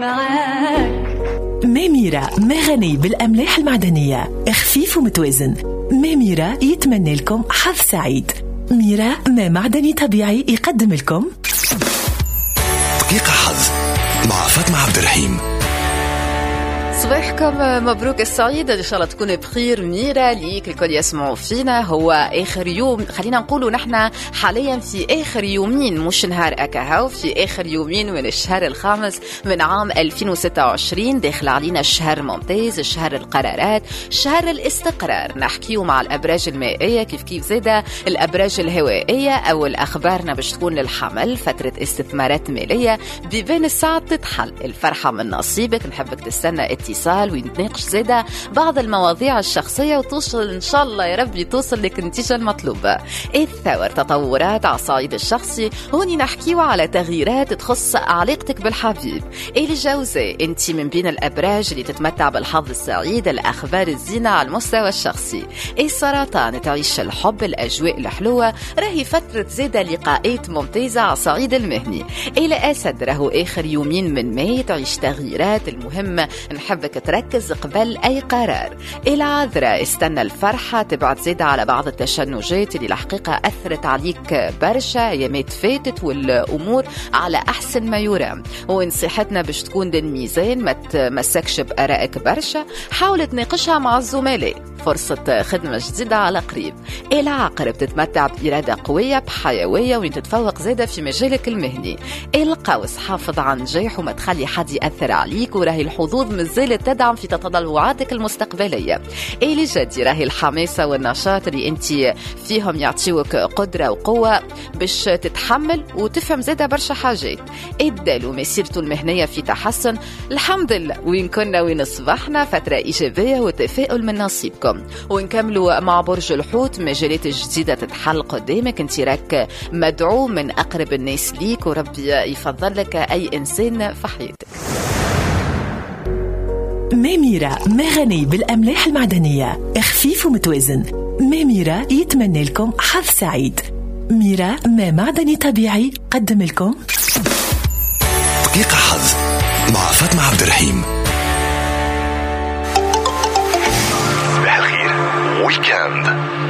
ميميرا ما غني بالأملاح المعدنية، خفيف ومتوازن. ميميرا يتمنى لكم حظ سعيد. ميرا ما معدني طبيعي يقدم لكم دقيقة حظ مع فاطمة عبد الرحيم. صباحكم مبروك السعيد، ان شاء الله تكونوا بخير. ميرا ليك الكل يسمعوا فينا، هو اخر يوم، خلينا نقولوا نحن حاليا في اخر يومين، مش نهار اكاهو، في اخر يومين من الشهر الخامس من عام 2026. داخل علينا الشهر ممتاز، الشهر القرارات، شهر الاستقرار. نحكيو مع الابراج المائيه كيف زاده الابراج الهوائيه. اول اخبارنا باش تكون للحمل، فتره استثمارات ماليه بين الساعه تتحل، الفرحه من نصيبك، نحبك تستنى اتصال ونتناقش زاده بعض المواضيع الشخصيه وتوصل ان شاء الله يا ربي توصل لك النتيجه المطلوبه. الثور، تطورات على الصعيد الشخصي، هوني نحكيو على تغييرات تخص علاقتك بالحبيب. الجوزاء، انت من بين الابراج اللي تتمتع بالحظ السعيد، الاخبار الزينه على المستوى الشخصي. السرطان، تعيش الحب، الاجواء الحلوه، راهي فتره زاده لقاءات ممتازه على الصعيد المهني. الاسد، راهو اخر يومين من ماي، تعيش تغييرات المهمه، نحبك تركز قبل أي قرار. العذراء، استنى الفرحة، تبعد زيادة على بعض التشنجات اللي الحقيقة أثرت عليك برشا أيامات فاتت، والأمور على أحسن ما يرام. ونصيحتنا باش تكون للميزان، ما تمسكش بآرائك برشا، حاول تناقشها مع الزملاء، فرصة خدمة جديدة على قريب. العقرب، تتمتع بإرادة قوية بحيوية وين تتفوق زادة في مجالك المهني. القوس، حافظ عن نجاح وما تخلي حد يأثر عليك، وراهي الحظوظ مازالت تدعم في تطلعاتك المستقبلية. الجدي، راهي الحماسة والنشاط اللي انت فيهم يعطيوك قدرة وقوة باش تتحمل وتفهم زادة برشا حاجات. الدلو، مسيرته المهنية في تحسن الحمد لله، وين كنا وين صبحنا، فترة إيجابية وتفاؤل من نصيبكم. ونكملوا مع برج الحوت، مجالات جديدة تتحل قدامك، انت راك مدعو من أقرب الناس ليك، وربي يفضل لك أي إنسان في حياتك. ميميرا ما غني بالأملاح المعدنية، خفيف ومتوازن. ميميرا يتمنى لكم حظ سعيد. ميرا ما معدني طبيعي قدم لكم دقيقة حظ مع فاطمة عبد الرحيم. صباح الخير ويكند.